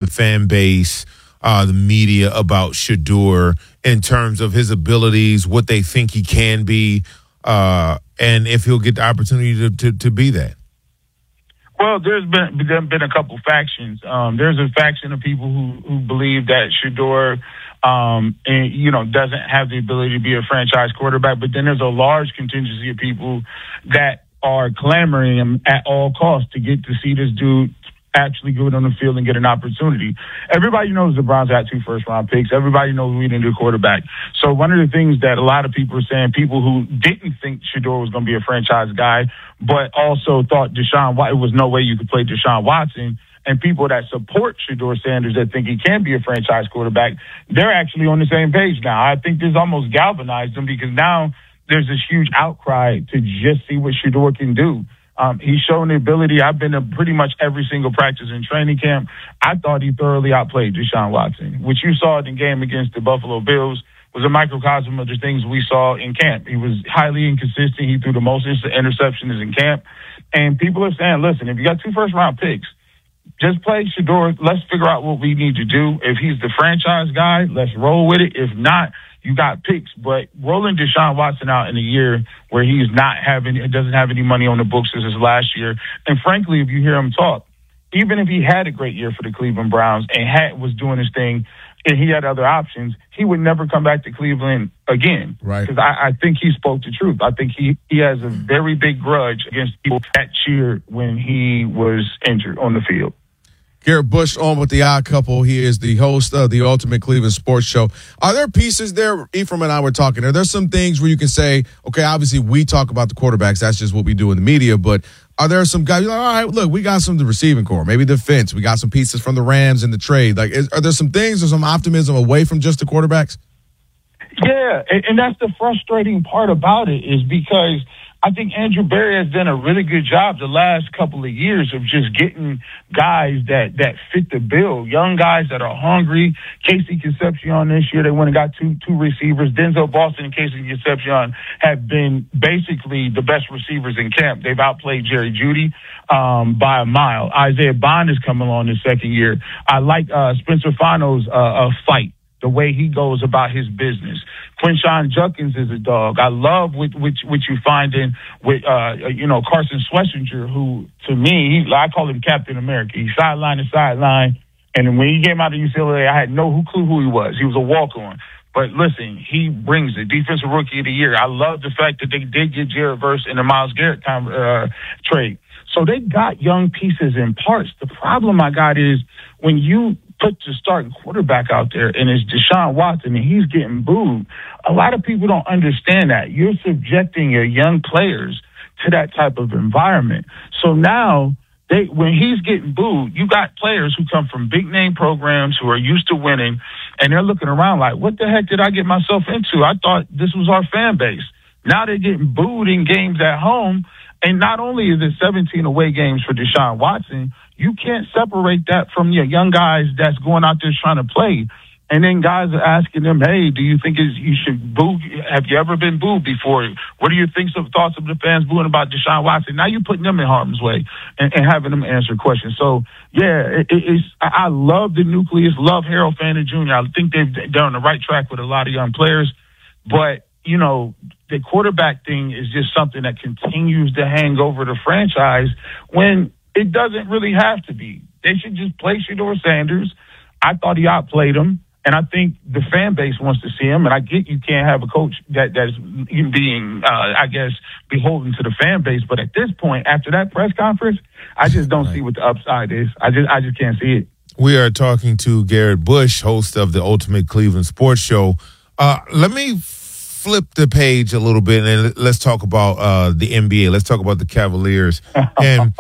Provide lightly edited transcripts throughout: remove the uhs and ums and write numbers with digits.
fan base, the media about Shedeur in terms of his abilities, what they think he can be, and if he'll get the opportunity to be that? Well, there's been a couple factions. There's a faction of people who believe that Shedeur, doesn't have the ability to be a franchise quarterback. But then there's a large contingency of people that are clamoring him at all costs to get to see this dude actually go on the field and get an opportunity. Everybody knows the Browns had 2 first-round picks. Everybody knows we didn't do quarterback. So one of the things that a lot of people are saying, people who didn't think Shedeur was going to be a franchise guy, but also thought it was no way you could play Deshaun Watson, and people that support Shedeur Sanders that think he can be a franchise quarterback, they're actually on the same page now. I think this almost galvanized them because now there's this huge outcry to just see what Shedeur can do. He's shown the ability. I've been to pretty much every single practice in training camp. I thought he thoroughly outplayed Deshaun Watson, which you saw in the game against the Buffalo Bills was a microcosm of the things we saw in camp. He was highly inconsistent. He threw the most interceptions in camp. And people are saying, listen, if you got 2 first-round picks, just play Shedeur. Let's figure out what we need to do. If he's the franchise guy, let's roll with it. If not, you got picks. But rolling Deshaun Watson out in a year where he's doesn't have any money on the books as his last year. And frankly, if you hear him talk, even if he had a great year for the Cleveland Browns and was doing his thing and he had other options, he would never come back to Cleveland again. Right. Because I think he spoke the truth. I think he has a very big grudge against people that cheered when he was injured on the field. Garrett Bush on with the Odd Couple. He is the host of the Ultimate Cleveland Sports Show. Are there pieces there, Ephraim and I were talking, are there some things where you can say, okay, obviously we talk about the quarterbacks, that's just what we do in the media, but are there some guys, you're like, all right, look, we got some of the receiving core, maybe defense, we got some pieces from the Rams in the trade. Like, are there some things or some optimism away from just the quarterbacks? Yeah, and that's the frustrating part about it is because I think Andrew Berry has done a really good job the last couple of years of just getting guys that fit the bill, young guys that are hungry. Casey Concepcion this year, they went and got two receivers. Denzel Boston and Casey Concepcion have been basically the best receivers in camp. They've outplayed Jerry Jeudy by a mile. Isaiah Bond is coming along this second year. I like Spencer Fano's fight, the way he goes about his business. Quinshon Judkins is a dog. I love what you find in with Carson Schlesinger, who to me, I call him Captain America. He's sideline to sideline, and when he came out of UCLA, I had no clue who he was. He was a walk-on. But listen, he brings it. Defensive Rookie of the Year. I love the fact that they did get Jared Verse in the Myles Garrett trade. So they got young pieces and parts. The problem I got is when you put the starting quarterback out there and it's Deshaun Watson and he's getting booed, a lot of people don't understand that. You're subjecting your young players to that type of environment. So now, when he's getting booed, you got players who come from big name programs who are used to winning, and they're looking around like, what the heck did I get myself into? I thought this was our fan base. Now they're getting booed in games at home. And not only is it 17 away games for Deshaun Watson, you can't separate that from your young guys that's going out there trying to play. And then guys are asking them, hey, do you think you should boo? Have you ever been booed before? What do you think thoughts of the fans booing about Deshaun Watson? Now you're putting them in harm's way and having them answer questions. So, yeah, I love the nucleus, love Harold Fannin Jr. I think they're on the right track with a lot of young players. But, the quarterback thing is just something that continues to hang over the franchise when it doesn't really have to be. They should just play Shedeur Sanders. I thought he outplayed him, and I think the fan base wants to see him. And I get you can't have a coach that's being, beholden to the fan base. But at this point, after that press conference, I just don't see what the upside is. I just can't see it. We are talking to Garrett Bush, host of the Ultimate Cleveland Sports Show. Let me flip the page a little bit and let's talk about the NBA. Let's talk about the Cavaliers. And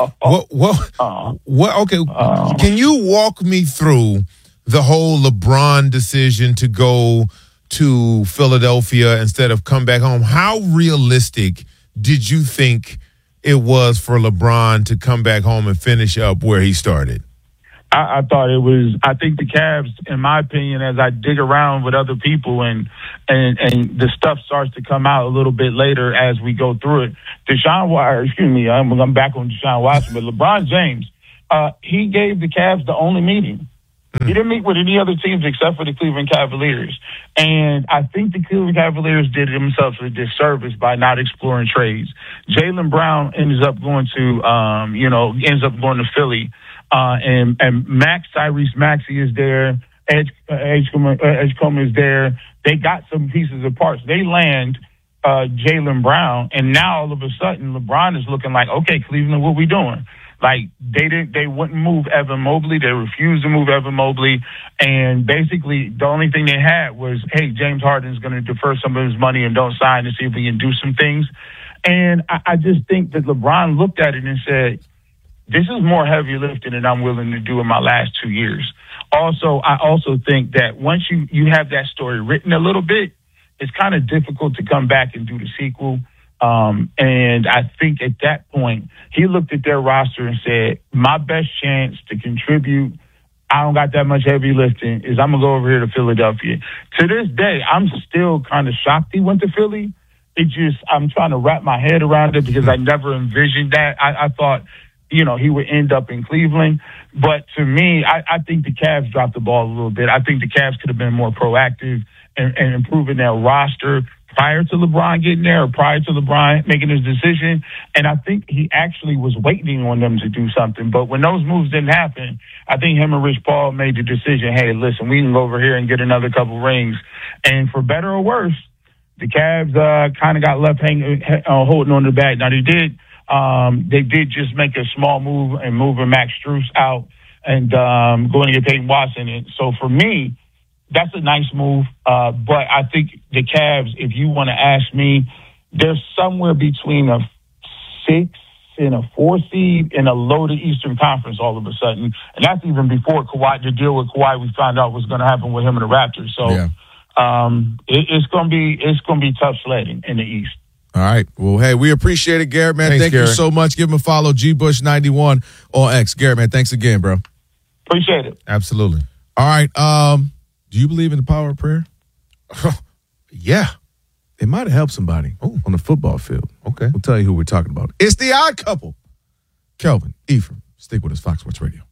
can you walk me through the whole LeBron decision to go to Philadelphia instead of come back home? How realistic did you think it was for LeBron to come back home and finish up where he started? I thought it was. I think the Cavs, in my opinion, as I dig around with other people and the stuff starts to come out a little bit later as we go through it. I'm back on Deshaun Watson, but LeBron James, he gave the Cavs the only meeting. He didn't meet with any other teams except for the Cleveland Cavaliers. And I think the Cleveland Cavaliers did themselves a disservice by not exploring trades. Jaylen Brown ends up going to Philly. And Tyrese Maxey is there. Edgecombe is there. They got some pieces of parts. They land Jaylen Brown, and now all of a sudden LeBron is looking like, okay, Cleveland, what we doing? Like they wouldn't move Evan Mobley. They refused to move Evan Mobley. And basically the only thing they had was, hey, James Harden's going to defer some of his money and don't sign to see if we can do some things. And I just think that LeBron looked at it and said, this is more heavy lifting than I'm willing to do in my last 2 years. Also, I also think that once you have that story written a little bit, it's kind of difficult to come back and do the sequel. And I think at that point, he looked at their roster and said, my best chance to contribute, I don't got that much heavy lifting, is I'm going to go over here to Philadelphia. To this day, I'm still kind of shocked he went to Philly. I'm trying to wrap my head around it because I never envisioned that. I thought, he would end up in Cleveland. But to me, I think the Cavs dropped the ball a little bit. I think the Cavs could have been more proactive and improving their roster prior to LeBron getting there or prior to LeBron making his decision. And I think he actually was waiting on them to do something. But when those moves didn't happen, I think him and Rich Paul made the decision, hey, listen, we can go over here and get another couple rings. And for better or worse, the Cavs kind of got left hanging, holding on to the bag. Now, they did just make a small move and moving Max Strus out and going to get Peyton Watson. And so for me, that's a nice move. But I think the Cavs, if you want to ask me, they're somewhere between a 6 and a 4 seed in a loaded Eastern Conference all of a sudden. And that's even before Kawhi, the deal with Kawhi we found out was going to happen with him and the Raptors. So it's going to be tough sledding in the East. All right. Well, hey, we appreciate it, Garrett, man. Thanks, Thank Garrett. you so much. Give him a follow, GBush91 on X. Garrett, man, thanks again, bro. Appreciate it. Absolutely. All right. Do you believe in the power of prayer? Yeah. It might have helped somebody on the football field. Okay. We'll tell you who we're talking about. It's the Odd Couple. Kelvin, Ephraim, stick with us, Fox Sports Radio.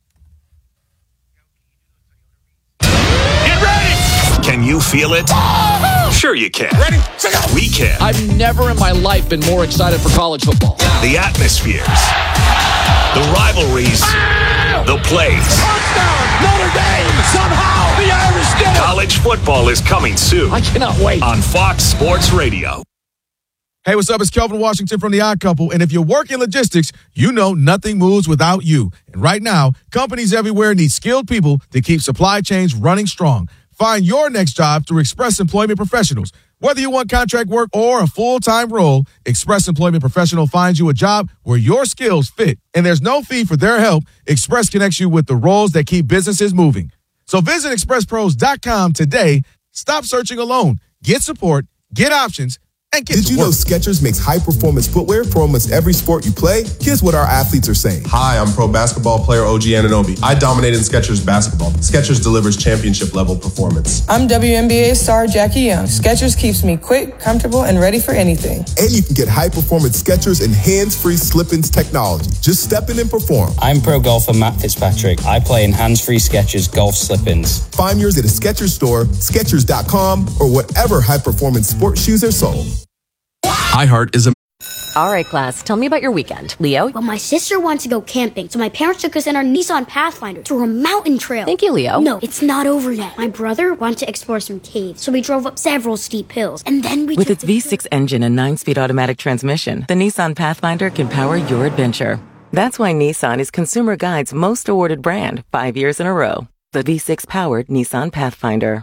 Get ready! Can you feel it? Sure you can. Ready? We can. I've never in my life been more excited for college football. The atmospheres, the rivalries, the plays. Touchdown! Notre Dame! Somehow the Irish did it! College football is coming soon I cannot wait. on Fox Sports Radio. Hey, what's up? It's Kelvin Washington from The Odd Couple. And if you work in logistics, you know nothing moves without you. And right now, companies everywhere need skilled people to keep supply chains running strong. Find your next job through Express Employment Professionals. Whether you want contract work or a full-time role, Express Employment Professional finds you a job where your skills fit. And there's no fee for their help. Express connects you with the roles that keep businesses moving. So visit expresspros.com today. Stop searching alone. Get support, get options, and get Did to you work. know Skechers makes high-performance footwear for almost every sport you play? Here's what our athletes are saying. Hi, I'm pro basketball player OG Anunoby. I dominated in Skechers basketball. Skechers delivers championship-level performance. I'm WNBA star Jackie Young. Skechers keeps me quick, comfortable, and ready for anything. And you can get high-performance Skechers and hands-free slip-ins technology. Just step in and perform. I'm pro golfer Matt Fitzpatrick. I play in hands-free Skechers golf slip-ins. Find yours at a Skechers store, Skechers.com, or whatever high-performance sports shoes are sold. iHeart is a... All right, class, tell me about your weekend. Leo? Well, my sister wants to go camping, so my parents took us in our Nissan Pathfinder through a mountain trail. Thank you, Leo. No, it's not over yet. My brother wanted to explore some caves, so we drove up several steep hills, and then we With its V6 engine and 9-speed automatic transmission, the Nissan Pathfinder can power your adventure. That's why Nissan is Consumer Guide's most awarded brand 5 years in a row. The V6-powered Nissan Pathfinder.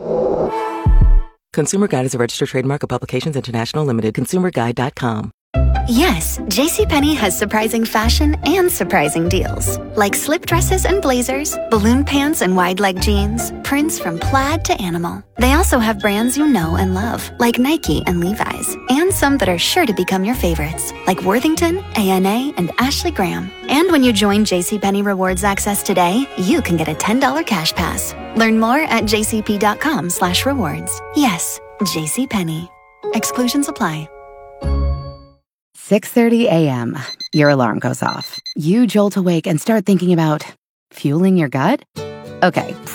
Consumer Guide is a registered trademark of Publications International Limited. ConsumerGuide.com. Yes, JCPenney has surprising fashion and surprising deals. Like slip dresses and blazers, balloon pants and wide leg jeans, prints from plaid to animal. They also have brands you know and love, like Nike and Levi's, and some that are sure to become your favorites, like Worthington, ANA, and Ashley Graham. And when you join JCPenney Rewards Access today, you can get a $10 cash pass. Learn more at jcp.com/rewards. Yes, JCPenney. Exclusions apply. 6:30 a.m. Your alarm goes off. You jolt awake and start thinking about fueling your gut? Okay,